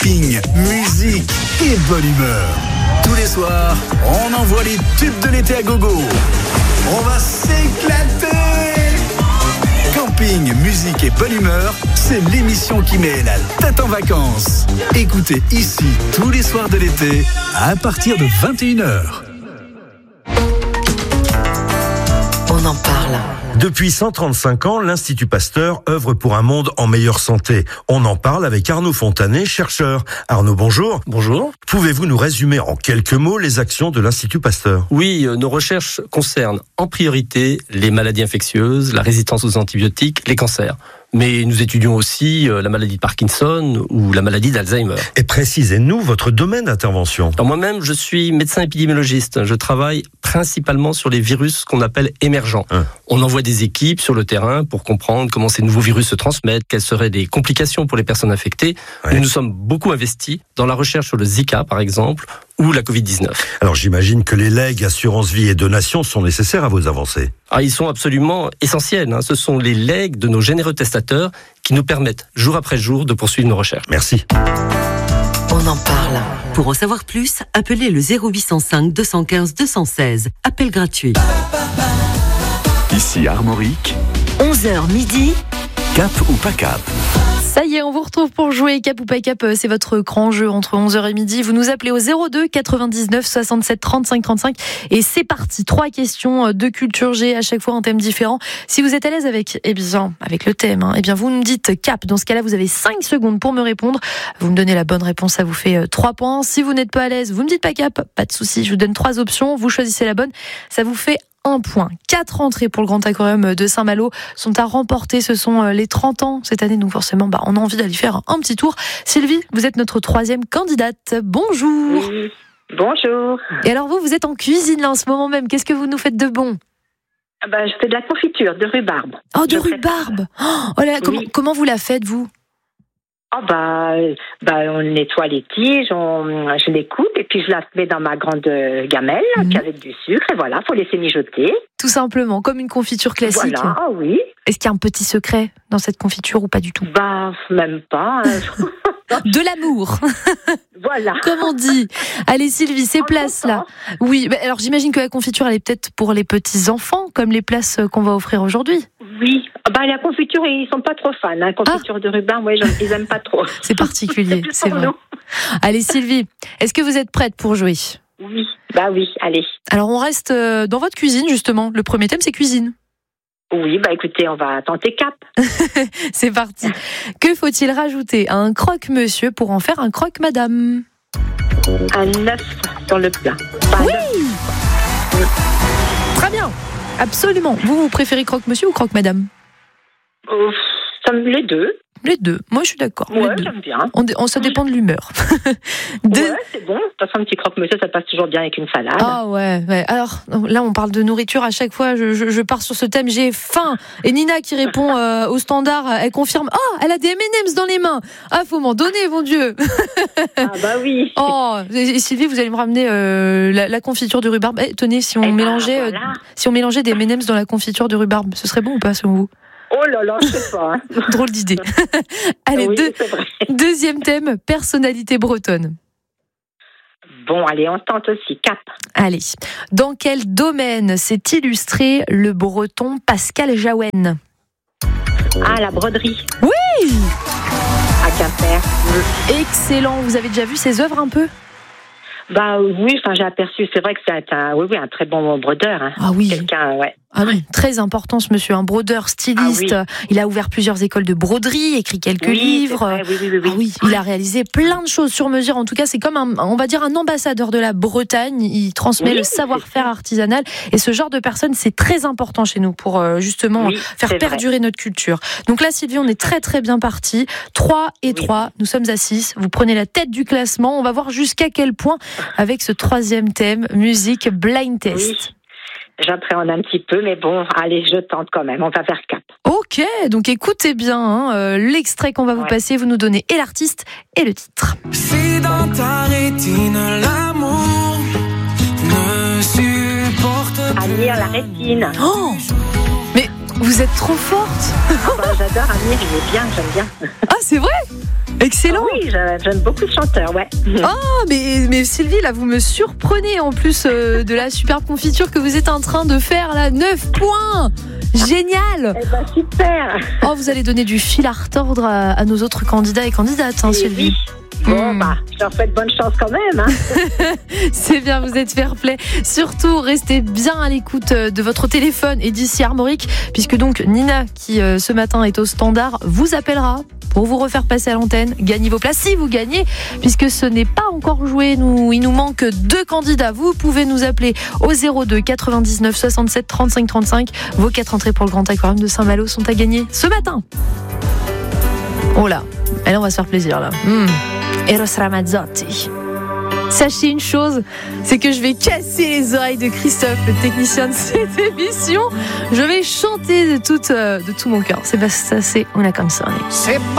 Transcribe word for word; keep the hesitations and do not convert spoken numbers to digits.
Camping, musique et bonne humeur. Tous les soirs, on envoie les tubes de l'été à gogo. On va s'éclater. Camping, musique et bonne humeur, c'est l'émission qui met la tête en vacances. Écoutez ici tous les soirs de l'été à partir de vingt et une heures. On en parle. Depuis cent trente-cinq ans, l'Institut Pasteur œuvre pour un monde en meilleure santé. On en parle avec Arnaud Fontanet, chercheur. Arnaud, bonjour. Bonjour. Pouvez-vous nous résumer en quelques mots les actions de l'Institut Pasteur ? Oui, nos recherches concernent en priorité les maladies infectieuses, la résistance aux antibiotiques, les cancers. Mais nous étudions aussi la maladie de Parkinson ou la maladie d'Alzheimer. Et précisez-nous votre domaine d'intervention. Alors moi-même, je suis médecin épidémiologiste. Je travaille principalement sur les virus qu'on appelle émergents. Hein. On envoie des équipes sur le terrain pour comprendre comment ces nouveaux virus se transmettent, quelles seraient les complications pour les personnes infectées. Ouais. Nous nous sommes beaucoup investis dans la recherche sur le Zika, par exemple, ou la covid dix-neuf. Alors j'imagine que les legs, assurance vie et donations sont nécessaires à vos avancées. Ah, ils sont absolument essentiels. Hein. Ce sont les legs de nos généreux testateurs qui nous permettent, jour après jour, de poursuivre nos recherches. Merci. On en parle. Pour en savoir plus, appelez le zéro huit cent cinq deux cent quinze deux cent seize. Appel gratuit. Ici Armorique. onze heures midi. Cap ou pas cap ? Ça y est, on vous retrouve pour jouer Cap ou pas cap, c'est votre grand jeu entre onze heures et midi. Vous nous appelez au zéro deux quatre-vingt-dix-neuf soixante-sept trente-cinq trente-cinq et c'est parti. Trois questions de culture G, à chaque fois un thème différent. Si vous êtes à l'aise avec, eh bien, avec le thème, hein, eh bien, vous me dites cap. Dans ce cas-là, vous avez cinq secondes pour me répondre. Vous me donnez la bonne réponse, ça vous fait trois points. Si vous n'êtes pas à l'aise, vous me dites pas cap. Pas de souci, je vous donne trois options. Vous choisissez la bonne. Ça vous fait un point. Quatre entrées pour le Grand Aquarium de Saint-Malo sont à remporter. Ce sont les trente ans cette année, donc forcément, bah, on a envie d'aller faire un petit tour. Sylvie, vous êtes notre troisième candidate. Bonjour. Oui, bonjour. Et alors vous, vous êtes en cuisine là en ce moment même. Qu'est-ce que vous nous faites de bon ? Ah bah, je fais de la confiture, de rhubarbe. Oh, de, de rhubarbe. Oh là, oui. comment, comment vous la faites, vous ? Oh bah, bah, on nettoie les tiges, on, je les coupe et puis je la mets dans ma grande gamelle mmh. puis avec du sucre et voilà, faut laisser mijoter. Tout simplement, comme une confiture classique. Voilà, ah oui. Est-ce qu'il y a un petit secret dans cette confiture ou pas du tout ? Bah, même pas. De l'amour. Voilà. Comme on dit. Allez Sylvie, ces places-là. Oui, bah, alors j'imagine que la confiture, elle est peut-être pour les petits-enfants, comme les places qu'on va offrir aujourd'hui. Oui. Bah, la confiture, ils sont pas trop fans. Hein. Confiture ah. de rhubarbe, ouais, ils aiment pas trop. C'est particulier, c'est, c'est vrai. Nous. Allez Sylvie, est-ce que vous êtes prête pour jouer ? Oui, bah oui, allez. Alors on reste dans votre cuisine, justement. Le premier thème, c'est cuisine. Oui, bah écoutez, on va tenter cap. C'est parti. Que faut-il rajouter à un croque-monsieur pour en faire un croque-madame ? Un œuf sur le plat. Pas oui. oui. Très bien. Absolument. Vous, vous préférez croque-monsieur ou croque-madame ? euh, ça me les deux. Les deux. Moi, je suis d'accord. Ouais, j'aime bien. On, on, ça dépend de l'humeur. de... Ouais, c'est bon. De toute façon, un petit croque-monsieur, ça passe toujours bien avec une salade. Ah ouais, ouais. Alors, là, on parle de nourriture. À chaque fois, je, je, je pars sur ce thème. J'ai faim. Et Nina qui répond euh, au standard, elle confirme. Oh, elle a des M and M's dans les mains. Ah, faut m'en donner, mon Dieu. Ah bah oui. Oh, et Sylvie, vous allez me ramener euh, la, la confiture de rhubarbe. Eh, tenez, si on eh mélangeait, ben, voilà. euh, si on mélangeait des M and M's dans la confiture de rhubarbe, ce serait bon ou pas, selon vous ? Oh là là, je sais pas. Hein. Drôle d'idée. Allez, oui, deux, deuxième thème, personnalité bretonne. Bon, allez, on tente aussi, cap. Allez, dans quel domaine s'est illustré le breton Pascal Jaouen ? Ah, la broderie. Oui ! À Quimper. Excellent, vous avez déjà vu ses œuvres un peu ? Bah oui, enfin j'ai aperçu, c'est vrai que c'est un, oui, oui, un très bon brodeur. Hein. Ah oui. Quelqu'un, ouais. Ah oui, très important ce monsieur, un brodeur, styliste. Ah oui. Il a ouvert plusieurs écoles de broderie, écrit quelques oui, livres. Vrai, oui, oui, oui, oui. Ah oui, il a réalisé plein de choses sur mesure. En tout cas, c'est comme un, on va dire un ambassadeur de la Bretagne. Il transmet oui, le savoir-faire artisanal. Et ce genre de personne, c'est très important chez nous pour euh, justement oui, faire perdurer vrai. notre culture. Donc là, Sylvie, on est très très bien partis. trois et trois, oui. Nous sommes à six. Vous prenez la tête du classement. On va voir jusqu'à quel point avec ce troisième thème, musique blind test. Oui. J'appréhende un petit peu, mais bon, allez, je tente quand même, on va faire cap. Ok, donc écoutez bien hein, euh, l'extrait qu'on va vous ouais. passer, vous nous donnez et l'artiste et le titre. Si dans ta rétine l'amour ne supporte plus. Amir, la rétine. Oh, mais vous êtes trop forte. Ah bah, j'adore Amir, il est bien, j'aime bien. Ah, c'est vrai ? Excellent. Oui, j'aime beaucoup ce chanteur, ouais. Oh, mais, mais Sylvie, là, vous me surprenez en plus euh, de la superbe confiture que vous êtes en train de faire, là. neuf points. Génial. Eh ben, super. Oh, vous allez donner du fil à retordre à, à nos autres candidats et candidates, hein, Sylvie. Oui. Bon, Mmh. bah, je leur souhaite bonne chance quand même. Hein. C'est bien, vous êtes fair play. Surtout, restez bien à l'écoute de votre téléphone et d'ici Armorique, puisque donc Nina, qui euh, ce matin est au standard, vous appellera pour vous refaire passer à l'antenne. Gagnez vos places si vous gagnez, puisque ce n'est pas encore joué. Nous, il nous manque deux candidats. Vous pouvez nous appeler au zéro deux quatre-vingt-dix-neuf soixante-sept trente-cinq trente-cinq. Vos quatre entrées pour le Grand Aquarium de Saint-Malo sont à gagner ce matin. Oh là, allez, on va se faire plaisir là. Mmh. Eros Ramazzotti. Sachez une chose, c'est que je vais casser les oreilles de Christophe, le technicien de cette émission. Je vais chanter de, toute, euh, de tout mon cœur. C'est pas ça, c'est una canzone. Se